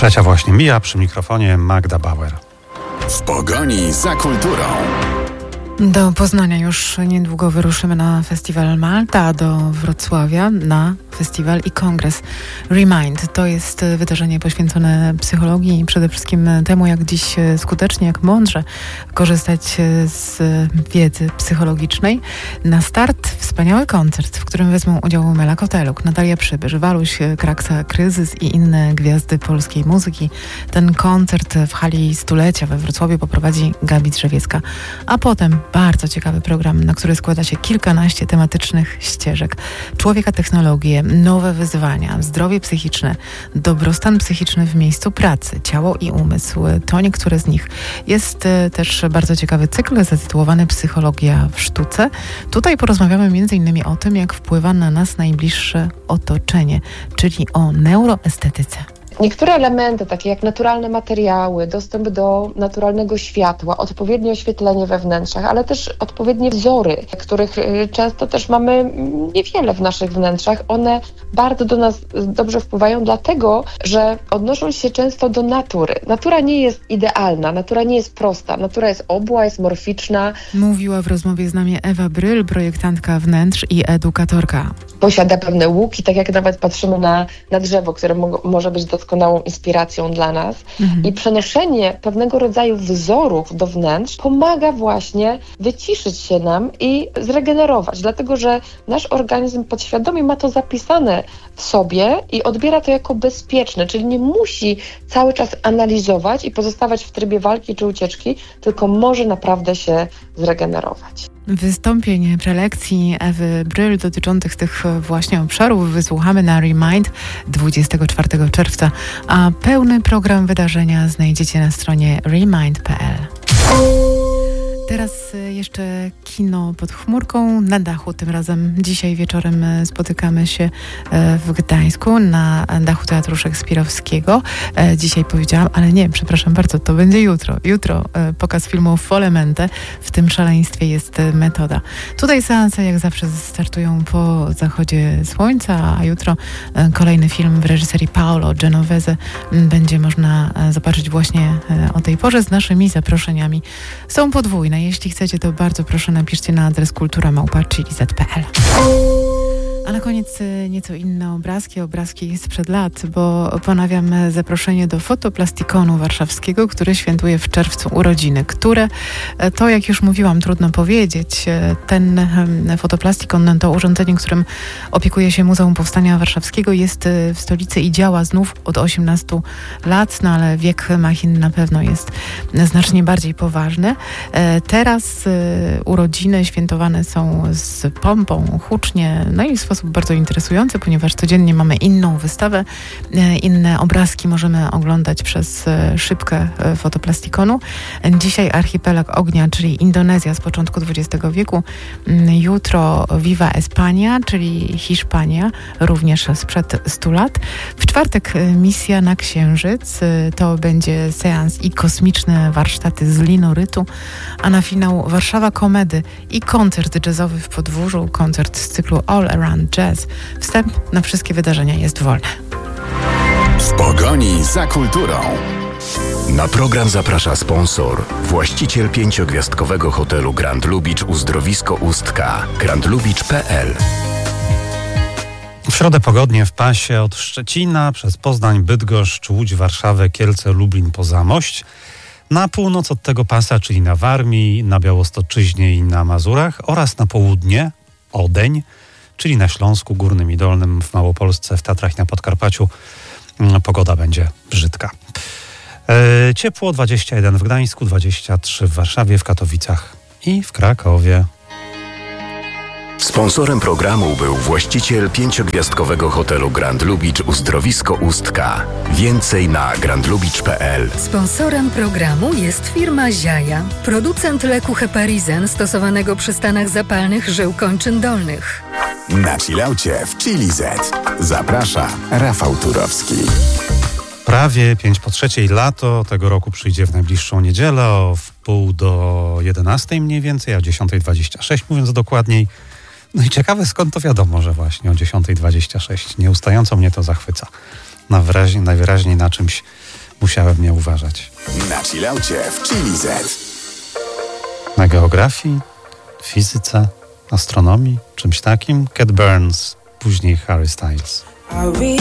Trzecia właśnie mija, przy mikrofonie Magda Bauer. W pogoni za kulturą. Do Poznania już niedługo wyruszymy na festiwal Malta, a do Wrocławia na festiwal i kongres Remind. To jest wydarzenie poświęcone psychologii i przede wszystkim temu, jak dziś skutecznie, jak mądrze korzystać z wiedzy psychologicznej. Na start wspaniały koncert, w którym wezmą udział Mela Koteluk, Natalia Przybysz, Waluś, Kraksa, Kryzys i inne gwiazdy polskiej muzyki. Ten koncert w hali Stulecia we Wrocławiu poprowadzi Gabi Drzewiecka, a potem bardzo ciekawy program, na który składa się kilkanaście tematycznych ścieżek. Człowieka, technologie, nowe wyzwania, zdrowie psychiczne, dobrostan psychiczny w miejscu pracy, ciało i umysł. To niektóre z nich. Jest też bardzo ciekawy cykl zatytułowany Psychologia w sztuce. Tutaj porozmawiamy m.in. o tym, jak wpływa na nas najbliższe otoczenie, czyli o neuroestetyce. Niektóre elementy, takie jak naturalne materiały, dostęp do naturalnego światła, odpowiednie oświetlenie we wnętrzach, ale też odpowiednie wzory, których często też mamy niewiele w naszych wnętrzach, one bardzo do nas dobrze wpływają, dlatego że odnoszą się często do natury. Natura nie jest idealna, natura nie jest prosta, natura jest obła, jest morficzna. Mówiła w rozmowie z nami Ewa Bryl, projektantka wnętrz i edukatorka. Posiada pewne łuki, tak jak nawet patrzymy na drzewo, które może być doskonałą inspiracją dla nas. I przenoszenie pewnego rodzaju wzorów do wnętrz pomaga właśnie wyciszyć się nam i zregenerować, dlatego że nasz organizm podświadomie ma to zapisane w sobie i odbiera to jako bezpieczne, czyli nie musi cały czas analizować i pozostawać w trybie walki czy ucieczki, tylko może naprawdę się zregenerować. Wystąpień prelekcji Ewy Bryl dotyczących tych właśnie obszarów wysłuchamy na Remind 24 czerwca, a pełny program wydarzenia znajdziecie na stronie remind.pl. Teraz jeszcze kino pod chmurką na dachu. Tym razem dzisiaj wieczorem spotykamy się w Gdańsku na dachu Teatru Szekspirowskiego. Dzisiaj powiedziałam, ale nie, przepraszam bardzo, to będzie jutro. Jutro pokaz filmu Folemente. W tym szaleństwie jest metoda. Tutaj seanse jak zawsze startują po zachodzie słońca, a jutro kolejny film w reżyserii Paolo Genovese będzie można zobaczyć właśnie o tej porze. Z naszymi zaproszeniami są podwójne. Jeśli chcecie, to bardzo proszę napiszcie na adres kultura@chiliz.pl. A na koniec nieco inne obrazki sprzed lat, bo ponawiam zaproszenie do Fotoplastikonu warszawskiego, który świętuje w czerwcu urodziny, które to, jak już mówiłam, trudno powiedzieć. Ten Fotoplastikon to urządzenie, którym opiekuje się Muzeum Powstania Warszawskiego, jest w stolicy i działa znów od 18 lat, no ale wiek machin na pewno jest znacznie bardziej poważny. Teraz urodziny świętowane są z pompą, hucznie, no i w sposób bardzo interesujący, ponieważ codziennie mamy inną wystawę, inne obrazki możemy oglądać przez szybkę Fotoplastikonu. Dzisiaj Archipelag Ognia, czyli Indonezja z początku XX wieku. Jutro Viva España, czyli Hiszpania, również sprzed 100 lat. W czwartek Misja na Księżyc, to będzie seans i kosmiczne warsztaty z linorytu, a na finał Warszawa Komedy i koncert jazzowy w Podwórzu, koncert z cyklu All Around Jazz. Wstęp na wszystkie wydarzenia jest wolny. W pogoni za kulturą. Na program zaprasza sponsor, właściciel 5-gwiazdkowego hotelu Grand Lubicz Uzdrowisko Ustka, grandlubicz.pl. W środę pogodnie w pasie od Szczecina przez Poznań, Bydgoszcz, Łódź, Warszawę, Kielce, Lublin po Zamość. Na północ od tego pasa, czyli na Warmii, na Białostoczyźnie i na Mazurach oraz na południe Odeń, czyli na Śląsku Górnym i Dolnym, w Małopolsce, w Tatrach i na Podkarpaciu pogoda będzie brzydka. Ciepło 21 w Gdańsku, 23 w Warszawie, w Katowicach i w Krakowie. Sponsorem programu był właściciel 5-gwiazdkowego hotelu Grand Lubicz Uzdrowisko Ustka. Więcej na grandlubicz.pl. Sponsorem programu jest firma Ziaja, producent leku Heparizen stosowanego przy stanach zapalnych żył kończyn dolnych. Na chillaucie w Chiliz. Zaprasza Rafał Turowski. Prawie 5:03 lato tego roku przyjdzie w najbliższą niedzielę o 10:30 mniej więcej, a 10:26 mówiąc dokładniej. No i ciekawe, skąd to wiadomo, że właśnie o 10:26. Nieustająco mnie to zachwyca. najwyraźniej na czymś musiałem nie uważać. Na chillaucie w Chili Z. Na geografii, fizyce, astronomii, czymś takim. Cat Burns, później Harry Styles. I read